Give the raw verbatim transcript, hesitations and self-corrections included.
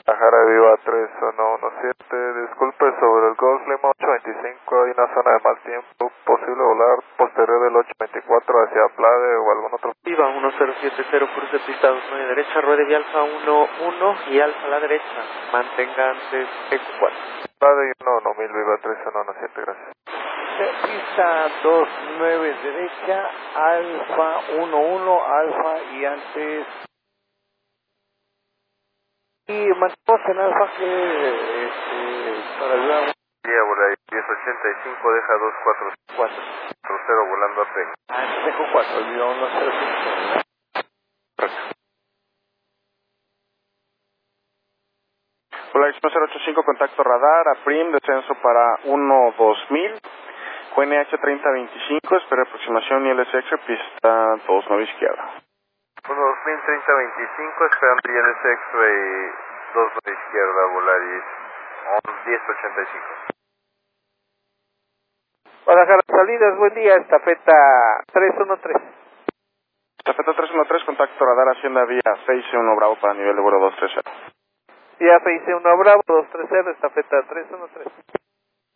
Guadalajara Viva tres uno uno siete, disculpe, sobre el Golf Lima ocho veinticinco hay una zona de mal tiempo, posible volar posterior del ocho veinticuatro hacia Plade o algún otro. Viva uno cero siete cero, cruce pista dos nueve derecha, ruede de Alfa uno uno y Alfa a la derecha, mantengan desde cuatro. Plade y uno uno mil, Viva tres uno uno siete, gracias. Pista dos nueve derecha, Alfa uno uno, Alfa y antes... Y mantenemos en Alfa que este, para ayudar. Guía por ahí, diez ochenta y cinco, deja dos cuatro cuatro. cero volando a P. Ah, dejo cuatro, olvidó uno cero cinco. Polaris uno cero ocho cinco, contacto radar, A P R I M, descenso para uno dos mil, Q N H treinta veinticinco, espera aproximación y L S X, pista dos nueve izquierda. uno dos mil treinta veinticinco, esperando I L S X-Ray dos nueve izquierda, Volaris diez ochenta y cinco. Guadalajara, salidas, buen día, estafeta tres uno tres. Estafeta tres uno tres, contacto radar, Hacienda vía seis uno Bravo para nivel de vuelo dos tres cero. Vía seis uno Bravo, dos tres cero, estafeta tres uno tres.